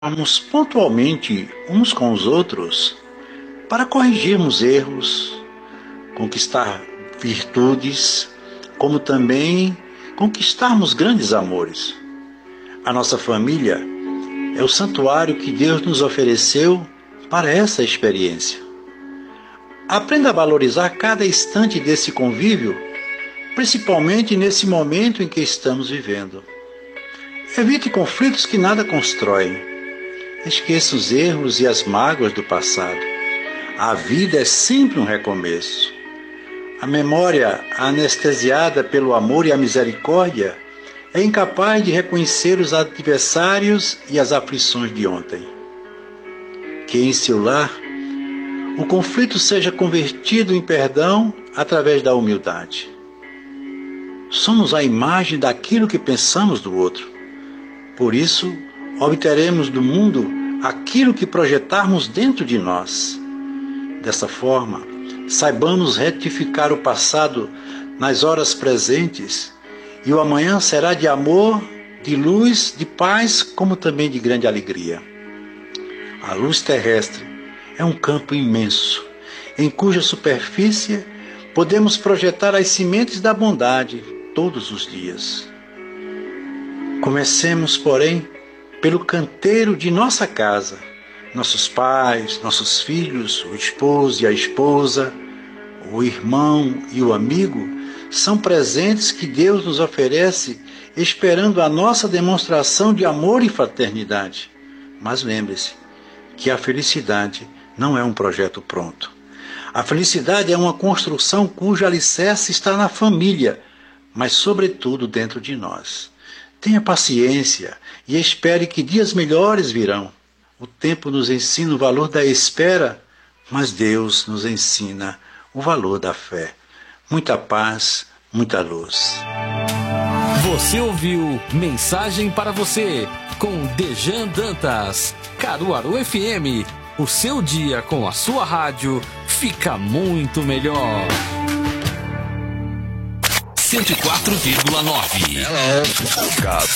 Trabalharmos pontualmente uns com os outros para corrigirmos erros, conquistar virtudes, como também conquistarmos grandes amores. A nossa família é o santuário que Deus nos ofereceu para essa experiência. Aprenda a valorizar cada instante desse convívio, principalmente nesse momento em que estamos vivendo. Evite conflitos que nada constroem. Esqueça os erros e as mágoas do passado. A vida é sempre um recomeço. A memória, anestesiada pelo amor e a misericórdia, é incapaz de reconhecer os adversários e as aflições de ontem. Que em seu lar, o conflito seja convertido em perdão através da humildade. Somos a imagem daquilo que pensamos do outro. Por isso, obteremos do mundo aquilo que projetarmos dentro de nós. Dessa forma, saibamos retificar o passado nas horas presentes, e o amanhã será de amor, de luz, de paz, como também de grande alegria. A luz terrestre é um campo imenso, em cuja superfície podemos projetar as sementes da bondade todos os dias. Comecemos, porém, pelo canteiro de nossa casa. Nossos pais, nossos filhos, o esposo e a esposa, o irmão e o amigo são presentes que Deus nos oferece, esperando a nossa demonstração de amor e fraternidade. Mas lembre-se que a felicidade não é um projeto pronto. A felicidade é uma construção cujo alicerce está na família, mas sobretudo dentro de nós. Tenha paciência e espere que dias melhores virão. O tempo nos ensina o valor da espera, mas Deus nos ensina o valor da fé. Muita paz, muita luz. Você ouviu Mensagem para Você, com Dejan Dantas, Caruaru FM. O seu dia com a sua rádio fica muito melhor. 104,9.